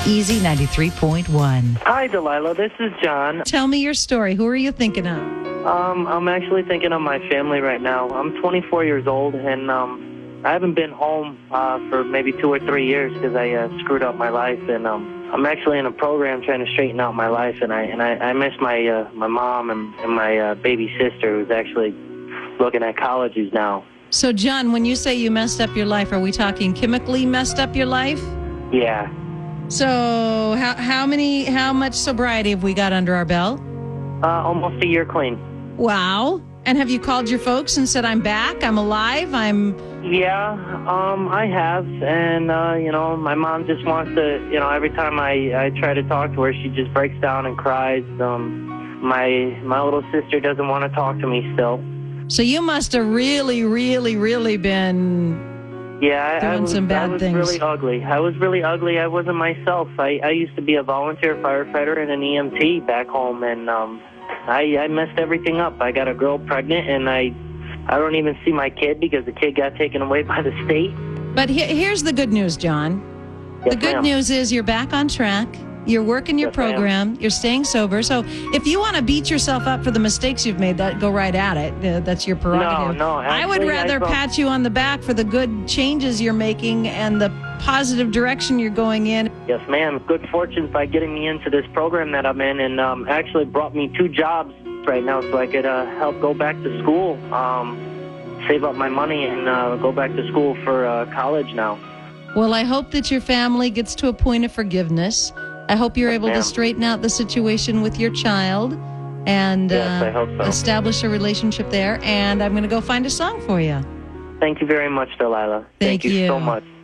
Easy 93.1. Hi, Delilah. This is John. Tell me your story. Who are you thinking of? I'm actually thinking of my family right now. I'm 24 years old, and I haven't been home for maybe 2 or 3 years because I screwed up my life. And I'm actually in a program trying to straighten out my life, and I miss my mom and my baby sister, who's actually looking at colleges now. So, John, when you say you messed up your life, are we talking chemically messed up your life? Yeah. So, how much sobriety have we got under our belt? Almost a year clean. Wow. And have you called your folks and said, I'm back, I'm alive, Yeah, I have, and, my mom just wants to, every time I try to talk to her, she just breaks down and cries. My little sister doesn't want to talk to me still. So you must have really, really, really been doing some bad things. I was really ugly. I wasn't myself. I used to be a volunteer firefighter and an EMT back home, and I messed everything up. I got a girl pregnant, and I don't even see my kid because the kid got taken away by the state. But here's the good news, John. Yes, the good ma'am. news is you're back on track. You're working your Yes, program. You're staying sober. So if you want to beat yourself up for the mistakes you've made, go right at it. That's your prerogative. No. I would rather pat you on the back for the good changes you're making and the positive direction you're going in. Yes, ma'am. Good fortune by getting me into this program that I'm in, and actually brought me 2 jobs right now so I could help go back to school, save up my money, and go back to school for college now. Well, I hope that your family gets to a point of forgiveness. I hope you're able to ma'am. straighten out the situation with your child and Yes, I hope so. establish a relationship there. And I'm going to go find a song for you. Thank you very much, Delilah. Thank you you. so much.